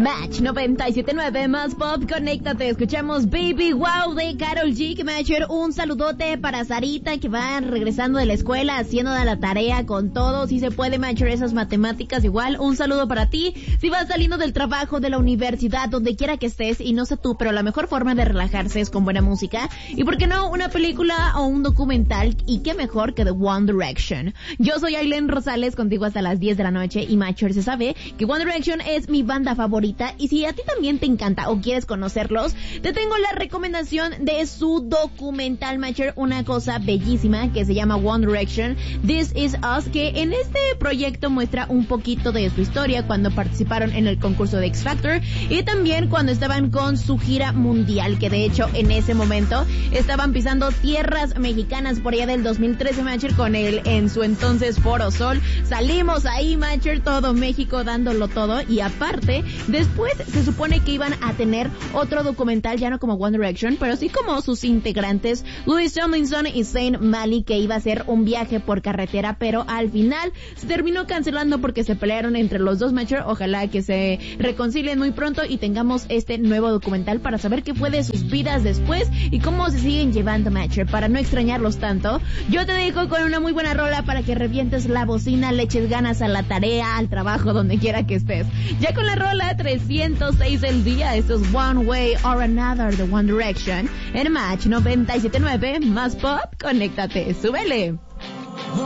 Match 97.9 más pop, conéctate, escuchamos Baby Wow de Karol G. Matcher, un saludote para Sarita que va regresando de la escuela haciendo de la tarea con todo, si se puede Matcher esas matemáticas igual, un saludo para ti, si vas saliendo del trabajo, de la universidad, donde quiera que estés, y no sé tú, pero la mejor forma de relajarse es con buena música, y por qué no, una película o un documental, y qué mejor que The One Direction. Yo soy Aileen Rosales, contigo hasta las 10 de la noche, y Matcher se sabe que One Direction es mi banda favorita, y si a ti también te encanta o quieres conocerlos, te tengo la recomendación de su documental Matcher, una cosa bellísima que se llama One Direction, This Is Us, que en este proyecto muestra un poquito de su historia cuando participaron en el concurso de X Factor y también cuando estaban con su gira mundial, que de hecho en ese momento estaban pisando tierras mexicanas por allá del 2013 Matcher con el en su entonces Foro Sol. Salimos ahí Matcher, todo México dándolo todo, y aparte después se supone que iban a tener otro documental, ya no como One Direction, pero sí como sus integrantes, Louis Tomlinson y Zayn Malik, que iba a ser un viaje por carretera, pero al final se terminó cancelando porque se pelearon entre los dos Matcher. Ojalá que se reconcilien muy pronto y tengamos este nuevo documental para saber qué fue de sus vidas después y cómo se siguen llevando Matcher, para no extrañarlos tanto. Yo te dejo con una muy buena rola para que revientes la bocina, le eches ganas a la tarea, al trabajo, donde quiera que estés. Ya con la rola 306 del día, esto es One Way or Another de One Direction en Match 97.9 más pop, conéctate, súbele.